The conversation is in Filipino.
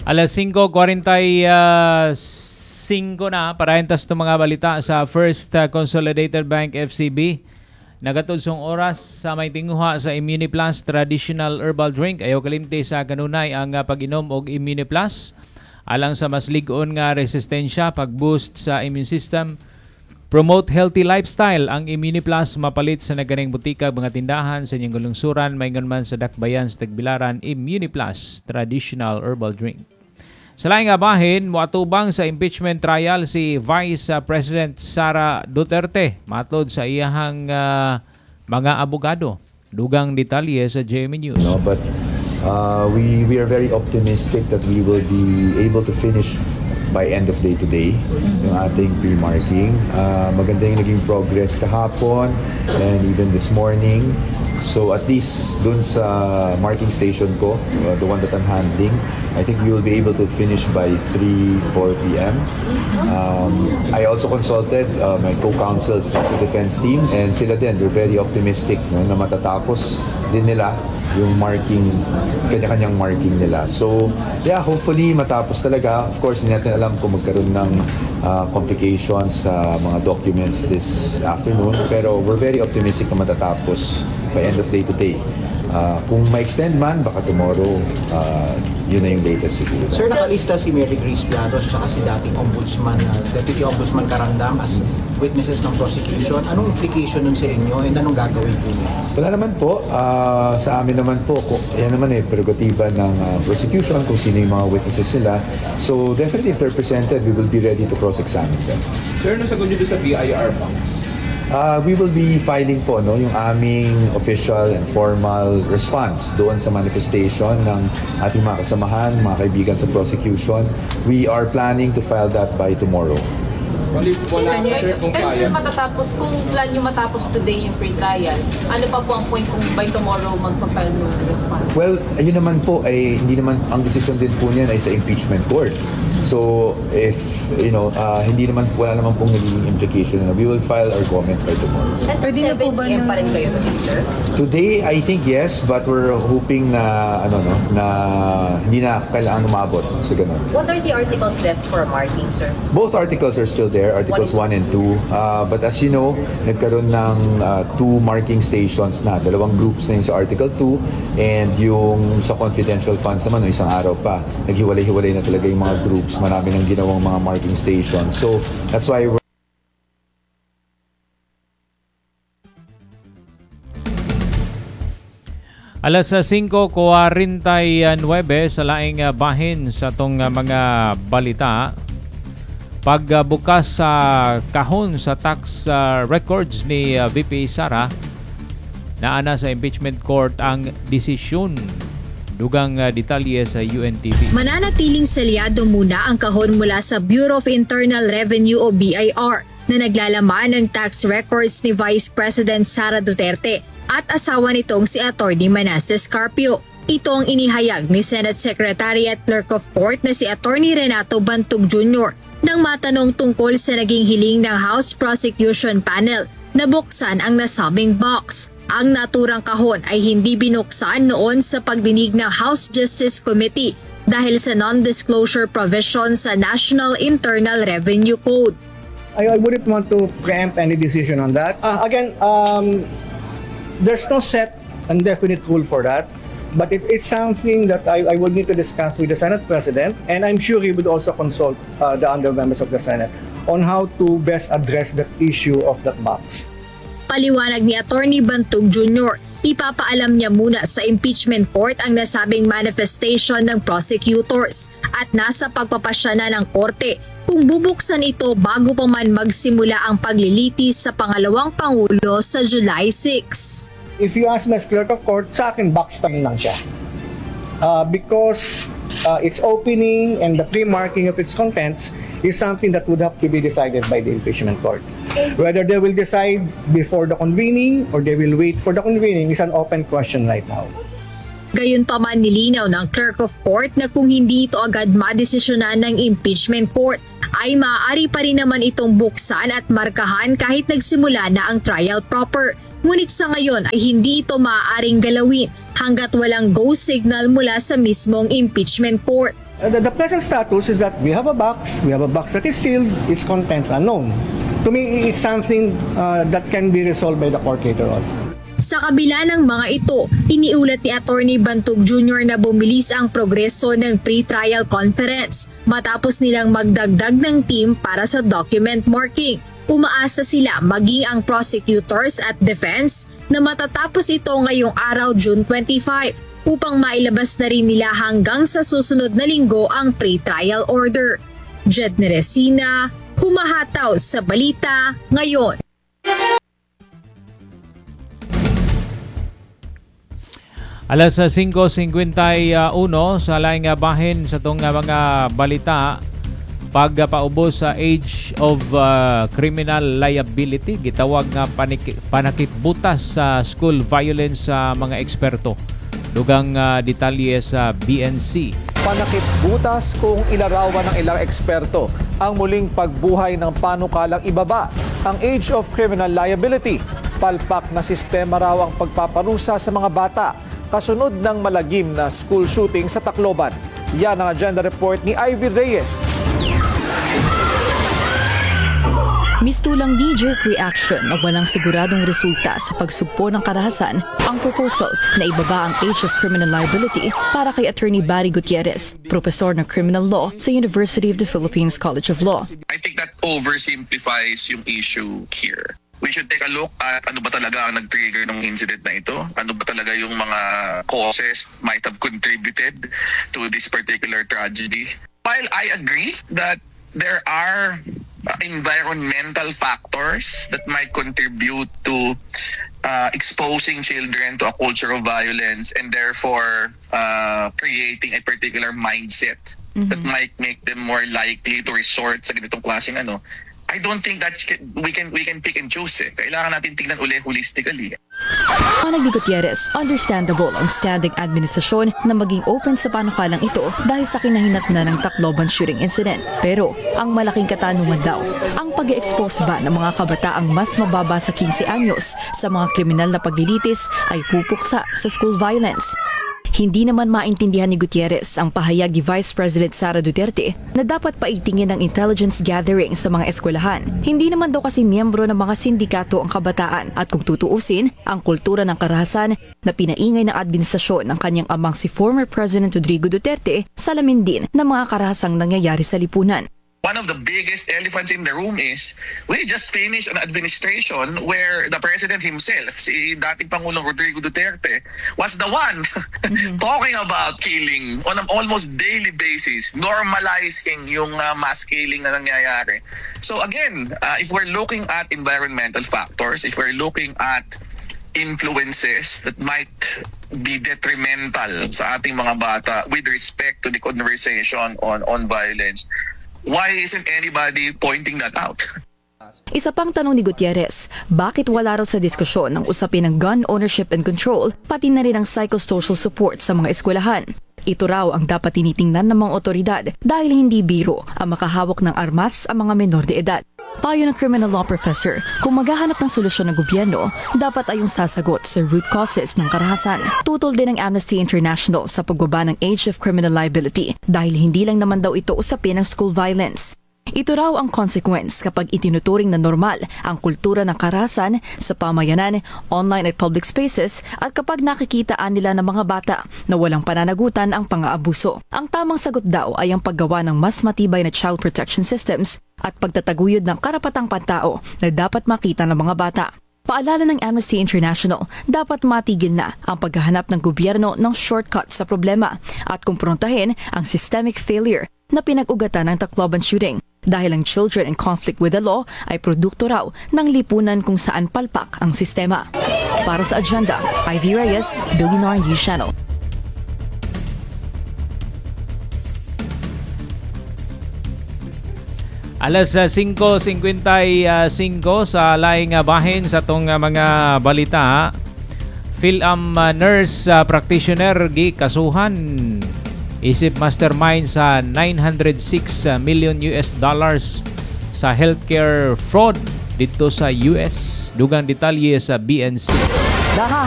Alas 5:45 na, parahentas itong mga balita sa First Consolidated Bank FCB. Nagatudsong oras sa may tinguha sa Immuniplus Traditional Herbal Drink. Ayaw kalimti sa kanunay ang pag-inom og Immuniplus. Alang sa mas ligon nga resistensya, pag-boost sa immune system, promote healthy lifestyle. Ang Immuniplus mapalit sa naganing butika, mga tindahan sa inyong galungsuran, may man sa Dakbayan sa Tagbilaran. Immuniplus Traditional Herbal Drink. Sa laing bahin, muatubang sa impeachment trial si Vice President Sara Duterte matod sa iyahang mga abogado. Dugang detalye sa GMA News. No, but we are very optimistic that we will be able to finish by end of day today yung ating pre-marking. Maganda yung naging progress kahapon and even this morning. So at least dun sa marking station ko, the one that I'm handling, I think we will be able to finish by 3-4 p.m. I also consulted my co-counsels sa defense team and sila din, they're very optimistic no, na matatapos din nila yung marking, kanya-kanyang marking nila. So yeah, hopefully matapos talaga. Of course, hindi natin alam kung magkaroon ng complications sa mga documents this afternoon. Pero we're very optimistic na matatapos by end of day today. Kung ma-extend man, baka tomorrow, yun na yung latest siguro. Sir, nakalista si Mary Grace Piatos at si dating Ombudsman, Deputy Ombudsman Karandam as witnesses ng prosecution. Anong implication nun sa inyo and anong gagawin po niyo? Wala naman po. Sa amin naman po, yan naman prerogativa ng prosecution kung sino yung mga witnesses nila. So definitely if they're presented, we will be ready to cross-examine them. Sir, ano sagot niyo sa BIR funds? We will be filing po yung aming official and formal response doon sa manifestation ng ating mga kasamahan, mga kaibigan sa prosecution. We are planning to file that by tomorrow. Pero matatapos, kung plan nyo matapos today yung pre-trial, ano pa po ang point kung by tomorrow magpa-file ng response? Well, ayun naman po, hindi naman, ang decision din po niyan ay sa impeachment court. So, if, hindi naman, wala naman pong naging implication. We will file our comment by tomorrow. At 7 p.m. pa rin kayo, sir? Today, I think yes, but we're hoping na, na hindi na kailangan umabot sa ganun. What are the articles left for marking, sir? Both articles are still there, Articles 1 and 2. But as you know, nagkaroon ng 2 marking stations na. Dalawang groups na yung sa Article 2 and yung sa confidential funds naman, isang araw pa. Naghiwalay-hiwalay na talaga yung mga groups. Marami nang ginawang mga marking stations. So that's why we're Alas 5:49 sa laing bahin sa tong mga balita. Pagbukas sa kahon sa tax records ni VP Sara, naana sa impeachment court ang desisyon. Dugang detalye sa UNTV. Mananatiling selyado muna ang kahon mula sa Bureau of Internal Revenue o BIR na naglalaman ng tax records ni Vice President Sara Duterte at asawa nitong si Atty. Manasseh Carpio. Ito ang inihayag ni Senate Secretary at Clerk of Court na si Atty. Renato Bantog Jr. nang matanong tungkol sa naging hiling ng House Prosecution Panel na buksan ang nasabing box. Ang naturang kahon ay hindi binuksan noon sa pagdinig ng House Justice Committee dahil sa non-disclosure provision sa National Internal Revenue Code. I wouldn't want to preempt any decision on that. Again, there's no set and definite rule for that. But it's something that I would need to discuss with the Senate President, and I'm sure he would also consult the other members of the Senate on how to best address that issue of that box. Paliwanag ni Atty. Bantog Jr., ipapaalam niya muna sa impeachment court ang nasabing manifestation ng prosecutors at nasa pagpapasya na ng korte kung bubuksan ito bago pa man magsimula ang paglilitis sa pangalawang Pangulo sa July 6. If you ask me as clerk of court, sa akin box pa rin lang siya. Because its opening and the pre-marking of its contents is something that would have to be decided by the impeachment court. Whether they will decide before the convening or they will wait for the convening is an open question right now. Gayunpaman nilinaw ng clerk of court na kung hindi ito agad madesisyonan ng impeachment court, ay maaari pa rin naman itong buksan at markahan kahit nagsimula na ang trial proper. Ngunit sa ngayon ay hindi ito maaaring galawin hanggat walang go signal mula sa mismong impeachment court. The present status is that we have a box that is sealed, its contents unknown. To me, it's something that can be resolved by the court later on. Sa kabila ng mga ito, iniulat ni Attorney Bantug Jr. na bumilis ang progreso ng pre-trial conference matapos nilang magdagdag ng team para sa document marking. Umaasa sila maging ang prosecutors at defense na matatapos ito ngayong araw June 25 upang mailabas na rin nila hanggang sa susunod na linggo ang pre-trial order. Jed Neresina, humahataw sa balita ngayon. Alas 5:51 sa laing bahin sa itong mga balita, pagpaubos sa age of criminal liability, gitawag nga panakipbutas sa school violence sa mga eksperto. Dugang detalye sa BNC. Panakipbutas kung ilarawan ng ilang eksperto ang muling pagbuhay ng panukalang ibaba ang age of criminal liability. Palpak na sistema raw ang pagpaparusa sa mga bata kasunod ng malagim na school shooting sa Tacloban. Yan ang agenda report ni Ivy Reyes. Mistulang knee-jerk reaction na walang siguradong resulta sa pagsugpo ng karahasan ang proposal na ibaba ang age of criminal liability para kay Attorney Barry Gutierrez, profesor ng criminal law sa University of the Philippines College of Law. I think that oversimplifies yung issue here. We should take a look at ano ba talaga ang nag-trigger ng incident na ito. Ano ba talaga yung mga causes might have contributed to this particular tragedy. While I agree that there are environmental factors that might contribute to exposing children to a culture of violence and therefore creating a particular mindset that might make them more likely to resort sa ganitong klaseng ano. I don't think that we can pick and choose. Kailangan natin tingnan ulit holistically. Panag ni Gutierrez, understandable ang standing administrasyon na maging open sa panukalang ito dahil sa kinahinatnan ng Tacloban shooting incident. Pero ang malaking katanungan daw, ang pag-expose ba ng mga kabataang mas mababa sa 15 anyos sa mga kriminal na paglilitis ay pupuksa sa school violence. Hindi naman maintindihan ni Gutierrez ang pahayag ni Vice President Sara Duterte na dapat paigtingin ng intelligence gathering sa mga eskwelahan. Hindi naman daw kasi miyembro ng mga sindikato ang kabataan at kung tutuusin, ang kultura ng karahasan na pinaingay ng administrasyon ng kanyang amang si former President Rodrigo Duterte, salamin din ng mga karahasang nangyayari sa lipunan. One of the biggest elephants in the room is we just finished an administration where the president himself, si dating Pangulong Rodrigo Duterte, was the one talking about killing on an almost daily basis, normalizing yung mass killing na nangyayari. So again, if we're looking at environmental factors, if we're looking at influences that might be detrimental sa ating mga bata with respect to the conversation on violence, why isn't anybody pointing that out? Isa pang tanong ni Gutierrez, bakit wala raw sa diskusyon ng usapin ng gun ownership and control, pati na rin ang psychosocial support sa mga eskwelahan? Ito raw ang dapat tinitingnan ng mga otoridad dahil hindi biro ang makahawak ng armas ang mga menor de edad. Payo ng criminal law professor, kung maghahanap ng solusyon ng gobyerno, dapat ay yung sasagot sa root causes ng karahasan. Tutol din ng Amnesty International sa pagbaba ng age of criminal liability dahil hindi lang naman daw ito usapin ng school violence. Ito raw ang consequence kapag itinuturing na normal ang kultura ng karahasan sa pamayanan, online at public spaces at kapag nakikitaan nila ng mga bata na walang pananagutan ang pang-aabuso. Ang tamang sagot daw ay ang paggawa ng mas matibay na child protection systems at pagtataguyod ng karapatang pantao na dapat makita ng mga bata. Paalala ng Amnesty International, dapat matigil na ang paghahanap ng gobyerno ng shortcut sa problema at kumprontahin ang systemic failure na pinag-ugatan ng Tacloban shooting. Dahil ang children in conflict with the law ay produkto raw ng lipunan kung saan palpak ang sistema. Para sa agenda, Ivy Reyes, Billionaire News Channel. Alas 5:55 sa laing bahin sa tong mga balita. PhilAm nurse practitioner gi kasuhan isip mastermind sa $906 million sa healthcare fraud dito sa US. Dugang detalye sa BNC.